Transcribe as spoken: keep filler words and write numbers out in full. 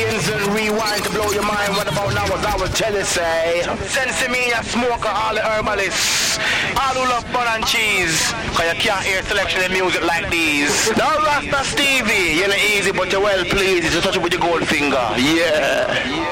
Aliens and rewind to blow your mind. What about now? What I will tell you, say. Sensei me a smoker, all the herbalists. All who love bun and cheese. Cause you can't hear selection of music like these. Now Rasta Stevie, you're not easy but you're well pleased. You touch it with your gold finger. Yeah.